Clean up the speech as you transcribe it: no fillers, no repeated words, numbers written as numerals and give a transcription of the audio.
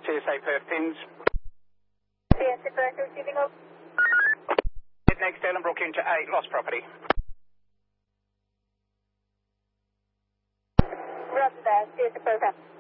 CSA Perth pins. CSA Perth receiving up. Head next Ellenbrook into 8, lost property. Roger that, CSA Perth up.